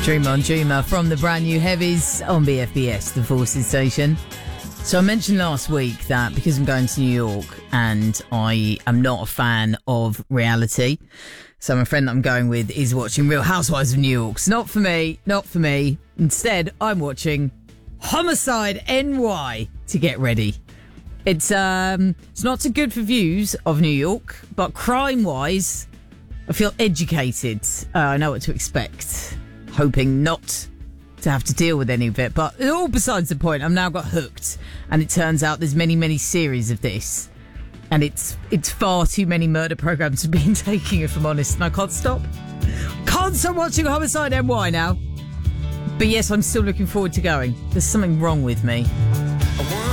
Dream on Dreamer from the brand new Heavies on BFBS, the Forces station. So I mentioned last week that because I'm going to New York and I am not a fan of reality, so my friend that I'm going with is watching Real Housewives of New York. It's not for me, not for me. Instead, I'm watching Homicide NY to get ready. It's not so good for views of New York, but crime-wise, I feel educated. I know what to expect. Hoping not to have to deal with any of it, but all besides the point. I've now got hooked, and it turns out there's many series of this, and it's far too many murder programs have been taking, if I'm honest, and I can't stop watching Homicide NY now. But yes, I'm still looking forward to going. There's something wrong with me.